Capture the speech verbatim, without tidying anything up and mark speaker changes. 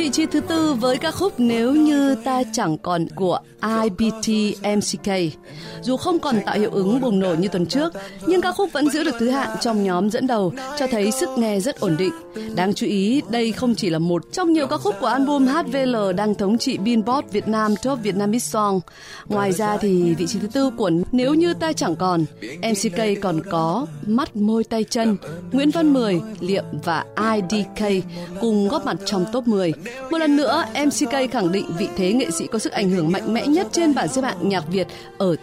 Speaker 1: vị trí thứ tư với ca khúc Nếu Như Ta Chẳng Còn của I B T M C K. Dù không còn tạo hiệu ứng bùng nổ như tuần trước, nhưng ca khúc vẫn giữ được thứ hạng trong nhóm dẫn đầu, cho thấy sức nghe rất ổn định. Đáng chú ý, đây không chỉ là một trong nhiều ca khúc của album hát vê lờ đang thống trị Billboard Việt Nam Top Vietnamese Song. Ngoài ra thì vị trí thứ tư của Nếu Như Ta Chẳng Còn, em xê ca còn có Mắt Môi Tay Chân, Nguyễn Văn Mười, Liệm và I D K cùng góp mặt trong top mười. Một lần nữa, em xê ca khẳng định vị thế nghệ sĩ có sức ảnh hưởng mạnh mẽ nhất trên bảng xếp hạng nhạc Việt ở